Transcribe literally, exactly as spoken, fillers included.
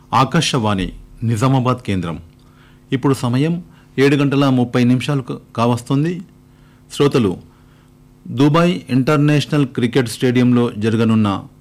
ఆకాశవాణి నిజామాబాద్ కేంద్రం. ఇప్పుడు సమయం ఏడు గంటల ముప్పై నిమిషాలు కావస్తుంది. శ్రోతలు, దుబాయ్ ఇంటర్నేషనల్ క్రికెట్ స్టేడియంలో జరగనున్న